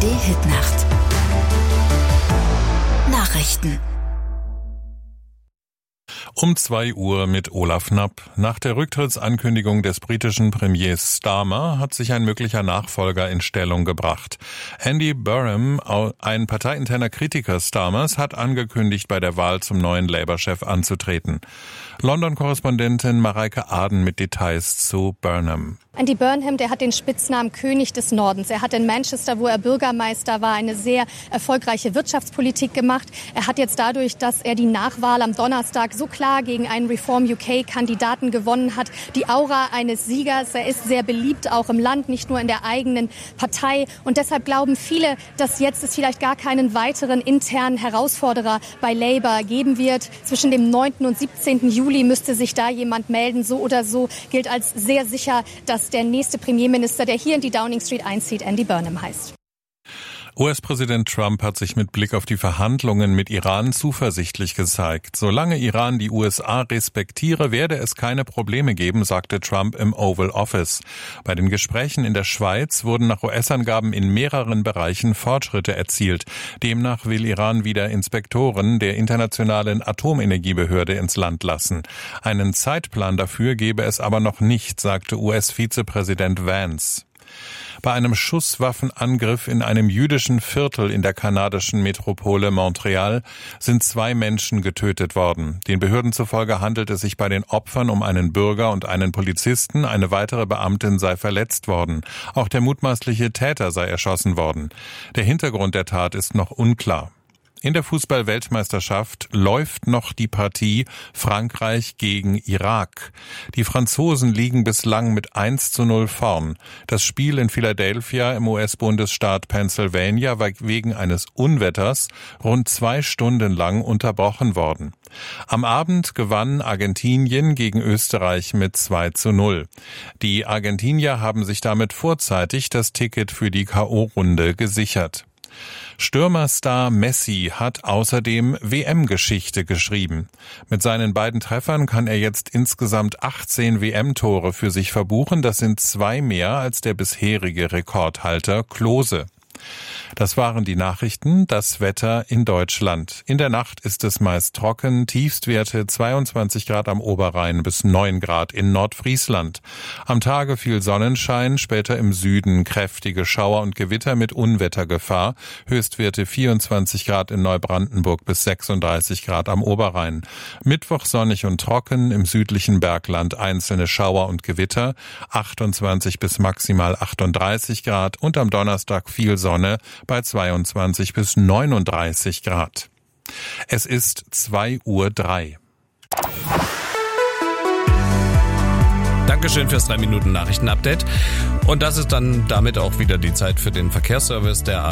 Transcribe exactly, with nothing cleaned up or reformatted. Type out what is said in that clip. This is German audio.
A R D-Hitnacht. Nachrichten. Um zwei Uhr mit Olaf Knapp. Nach der Rücktrittsankündigung des britischen Premiers Starmer hat sich ein möglicher Nachfolger in Stellung gebracht. Andy Burnham, ein parteiinterner Kritiker Starmers, hat angekündigt, bei der Wahl zum neuen Labour-Chef anzutreten. London-Korrespondentin Mareike Aden mit Details zu Burnham. Andy Burnham, der hat den Spitznamen König des Nordens. Er hat in Manchester, wo er Bürgermeister war, eine sehr erfolgreiche Wirtschaftspolitik gemacht. Er hat jetzt dadurch, dass er die Nachwahl am Donnerstag so klar gegen einen Reform U K-Kandidaten gewonnen hat, die Aura eines Siegers. Er ist sehr beliebt, auch im Land, nicht nur in der eigenen Partei. Und deshalb glauben viele, dass jetzt es vielleicht gar keinen weiteren internen Herausforderer bei Labour geben wird. Zwischen dem neunten und siebzehnten Juli müsste sich da jemand melden. So oder so gilt als sehr sicher, dass der nächste Premierminister, der hier in die Downing Street einzieht, Andy Burnham heißt. U S-Präsident Trump hat sich mit Blick auf die Verhandlungen mit Iran zuversichtlich gezeigt. Solange Iran die U S A respektiere, werde es keine Probleme geben, sagte Trump im Oval Office. Bei den Gesprächen in der Schweiz wurden nach U S-Angaben in mehreren Bereichen Fortschritte erzielt. Demnach will Iran wieder Inspektoren der Internationalen Atomenergiebehörde ins Land lassen. Einen Zeitplan dafür gebe es aber noch nicht, sagte U S-Vizepräsident Vance. Bei einem Schusswaffenangriff in einem jüdischen Viertel in der kanadischen Metropole Montreal sind zwei Menschen getötet worden. Den Behörden zufolge handelt es sich bei den Opfern um einen Bürger und einen Polizisten. Eine weitere Beamtin sei verletzt worden. Auch der mutmaßliche Täter sei erschossen worden. Der Hintergrund der Tat ist noch unklar. In der Fußball-Weltmeisterschaft läuft noch die Partie Frankreich gegen Irak. Die Franzosen liegen bislang mit eins zu null vorn. Das Spiel in Philadelphia im U S-Bundesstaat Pennsylvania war wegen eines Unwetters rund zwei Stunden lang unterbrochen worden. Am Abend gewann Argentinien gegen Österreich mit zwei zu null. Die Argentinier haben sich damit vorzeitig das Ticket für die K O-Runde gesichert. Stürmerstar Messi hat außerdem W M-Geschichte geschrieben. Mit seinen beiden Treffern kann er jetzt insgesamt achtzehn W M-Tore für sich verbuchen. Das sind zwei mehr als der bisherige Rekordhalter Klose. Das waren die Nachrichten. Das Wetter in Deutschland. In der Nacht ist es meist trocken, Tiefstwerte zweiundzwanzig Grad am Oberrhein bis neun Grad in Nordfriesland. Am Tage viel Sonnenschein, später im Süden kräftige Schauer und Gewitter mit Unwettergefahr. Höchstwerte vierundzwanzig Grad in Neubrandenburg bis sechsunddreißig Grad am Oberrhein. Mittwoch sonnig und trocken, im südlichen Bergland einzelne Schauer und Gewitter, achtundzwanzig bis maximal achtunddreißig Grad und am Donnerstag viel Sonne bei zweiundzwanzig bis neununddreißig Grad. Es ist zwei Uhr drei. Dankeschön fürs drei Minuten Nachrichten-Update. Und das ist dann damit auch wieder die Zeit für den Verkehrsservice der A R D.